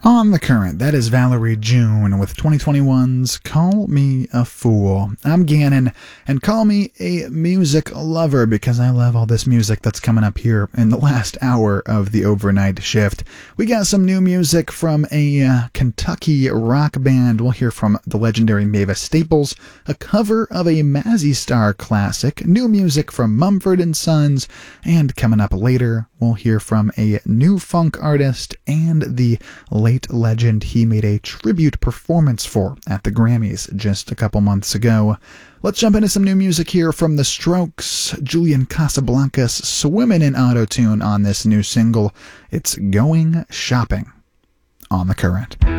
On the Current, that is Valerie June with 2021's Call Me a Fool. I'm Gannon, and call me a music lover because I love all this music that's coming up here in the last hour of the overnight shift. We got some new music from a Kentucky rock band. We'll hear from the legendary Mavis Staples, a cover of a Mazzy Star classic, new music from Mumford & Sons, and coming up later, we'll hear from a new funk artist and the late legend he made a tribute performance for at the Grammys just a couple months ago. Let's jump into some new music here from The Strokes. Julian Casablancas swimming in autotune on this new single. It's Going Shopping on The Current.